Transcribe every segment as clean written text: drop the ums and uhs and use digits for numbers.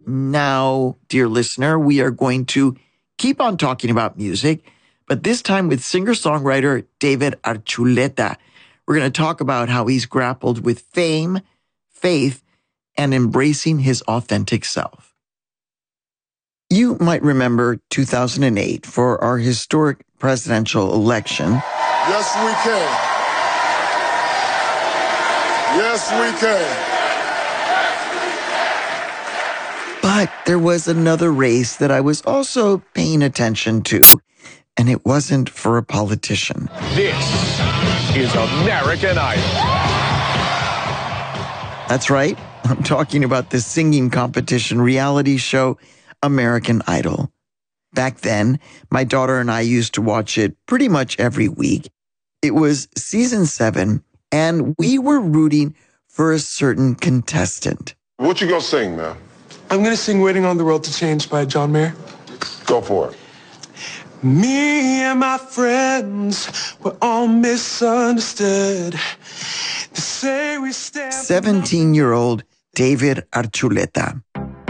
now, dear listener, we are going to keep on talking about music, but this time with singer-songwriter David Archuleta. We're going to talk about how he's grappled with fame, faith, and embracing his authentic self. You might remember 2008 for our historic presidential election. Yes, we can. Yes, we can. But there was another race that I was also paying attention to, and it wasn't for a politician. This is American Idol. That's right. I'm talking about the singing competition reality show, American Idol. Back then, my daughter and I used to watch it pretty much every week. It was season 7, and we were rooting for a certain contestant. What you gonna sing, man? I'm gonna sing Waiting on the World to Change by John Mayer. Go for it. Me and my friends were all misunderstood. They say we stand 17-year-old David Archuleta.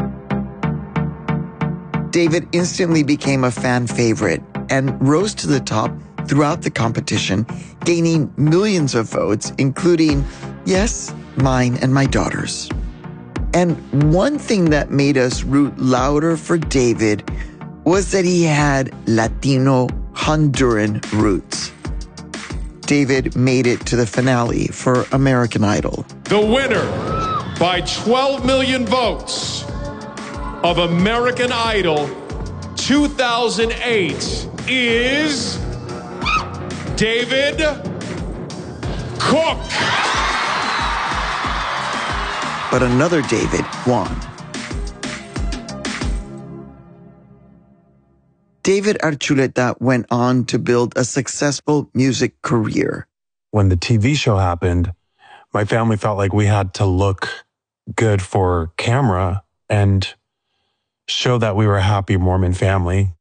David instantly became a fan favorite and rose to the top throughout the competition, gaining millions of votes, including, yes, mine and my daughter's. And one thing that made us root louder for David was that he had Latino Honduran roots. David made it to the finale for American Idol. The winner by 12 million votes of American Idol 2008 is David Cook. But another David won. David Archuleta went on to build a successful music career. When the TV show happened, my family felt like we had to look good for camera and show that we were a happy Mormon family.